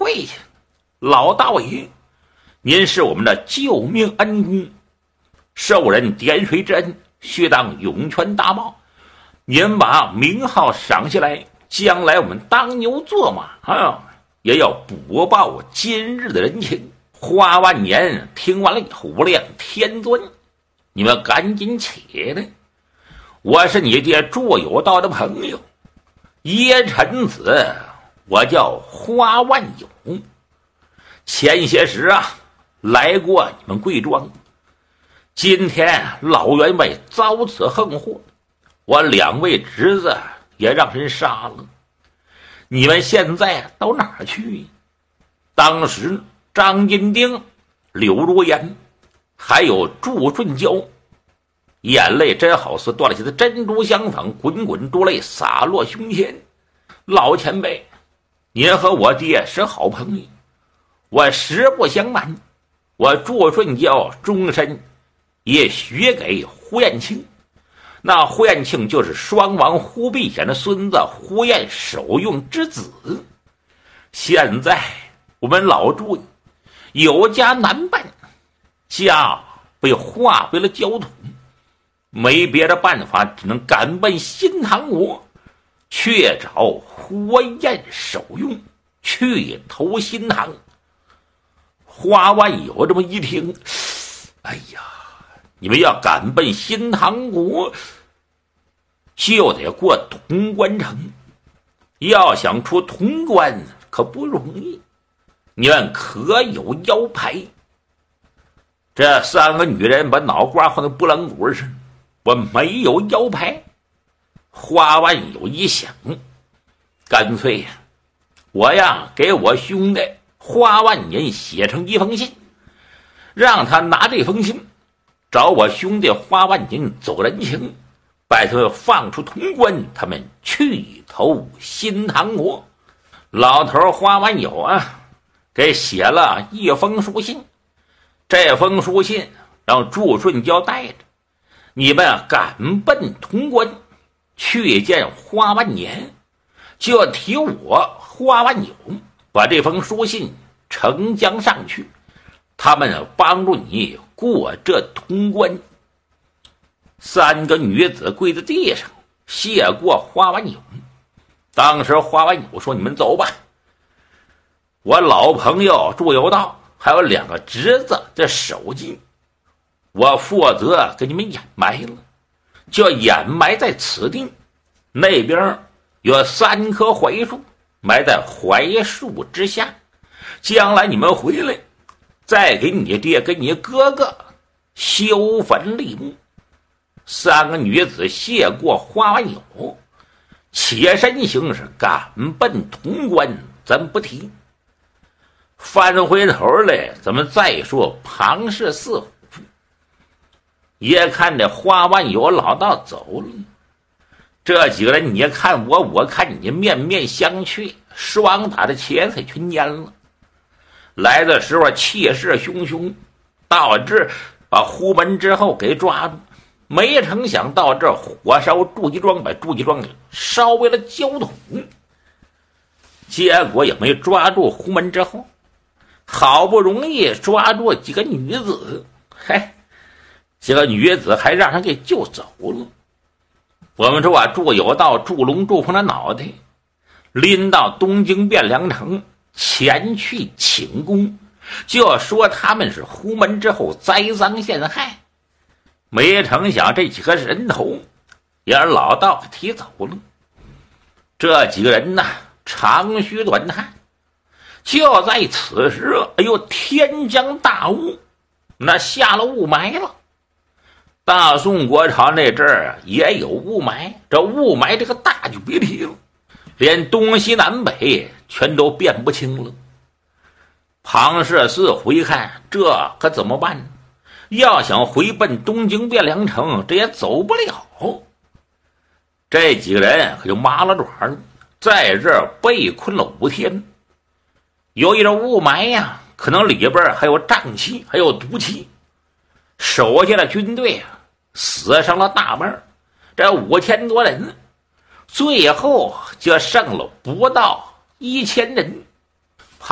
跪下，老道爷，您是我们的救命恩公，受人点水之恩，须当涌泉大报。您把名号赏下来，将来我们当牛做马也要补报今日的人情。花万年听完了以后无量天尊，你们赶紧起来，我是你爹祝有道的朋友叶臣子，我叫花万有，前些时来过你们贵庄，今天老员外遭此横祸，我2位侄子也让人杀了，你们现在到哪儿去？当时张金丁、柳如烟还有祝顺娇眼泪真好似断了些的珍珠相仿，滚滚珠泪洒落胸前。老前辈，您和我爹是好朋友，我实不相瞒，我祝顺娇终身也许给胡彦庆，那胡彦庆就是双王胡必显的孙子，胡彦首用之子。现在我们老祝有家难办，家被化为了焦土，没别的办法，只能赶奔新唐国，去找胡彦首用，去投新唐。花万有这么一听，哎呀，你们要赶奔新唐国，就得过潼关城，要想出潼关可不容易，你们可有腰牌？这3个女人把脑瓜放在拨浪鼓上，我没有腰牌。花万有一想，干脆我给我兄弟花万年写成一封信，让他拿这封信找我兄弟花万年走人情，拜托放出潼关，他们去投新唐国。老头花万有给写了一封书信，这封书信让祝顺娇带着，你们赶奔潼关去见花万年，就要提我花万有把这封书信呈将上去，他们帮助你过这潼关。3个女子跪在地上谢过花万有。当时花万有说，你们走吧，我老朋友祝有道还有2个侄子的手机，我负责给你们掩埋了，就掩埋在此地，那边有3棵槐树，埋在槐树之下，将来你们回来再给你爹跟你哥哥修坟立墓。3个女子谢过花万有，起身行事赶奔潼关，咱不提。翻回头来，咱们再说庞氏4虎。也看这花万有老道走了，这几个人你看我，我看你，面面相觑，双打的钱财全淹了。来的时候气势汹汹，到这把胡门之后给抓住，没成想到这火烧祝吉庄，把祝吉庄给烧为了焦土，结果也没抓住胡门之后，好不容易抓住几个女子，这个女子还让人给救走了。我们说祝有道、祝龙、祝鹏的脑袋拎到东京汴梁城前去请功，就说他们是胡门之后栽赃陷害。没成想这几个人头也让老道提走了。这几个人长吁短叹。就在此时，天将大雾，那下了雾霾了。大宋国朝那阵儿也有雾霾，这雾霾这个大就别提了，连东西南北全都辨不清了。庞氏4虎一看，这可怎么办？要想回奔东京汴梁城，这也走不了。这几个人可就麻了爪了，在这儿被困了5天。由于这雾霾可能里边还有瘴气，还有毒气，手下的军队死伤了大半，这5000多人，最后就剩了不到1000人。